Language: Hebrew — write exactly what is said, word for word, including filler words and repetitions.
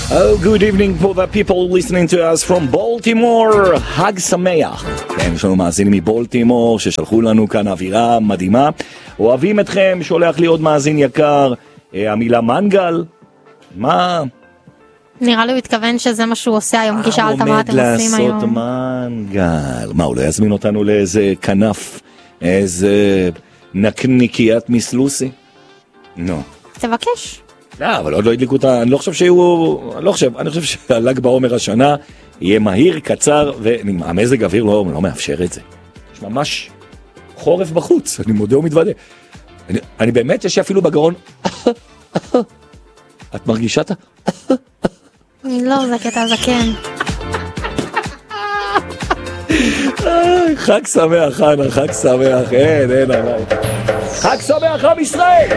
Oh, good evening for the people listening to us from Baltimore. חג שמח. כן, יש לנו מאזינים מבולטימור ששלחו לנו כאן אווירה מדהימה. אוהבים אתכם, שולח לי עוד מאזין יקר. אה, המילה מנגל. מה? נראה לי הוא התכוון שזה מה שהוא עושה היום, כי שאלת מה אתם עושים היום. עומד לעשות מנגל. מה, הוא לא יזמין אותנו לאיזה כנף, איזה נקניקיית מסלוסי? נו. תבקש. לא, אבל עוד לא הדליקו אותה, אני לא חושב שהוא, אני לא חושב, אני חושב שהל"ג בעומר השנה יהיה מהיר, קצר, והמזג האוויר לא, לא מאפשר את זה. יש ממש חורף בחוץ, אני מודה ומתוודה. אני, אני באמת, יש לי אפילו בגרון, את מרגישה את ה... לא, זה קטע זקן. חג שמח, חנה, חג שמח, אין, אין עליי. חג שמח, עם ישראל!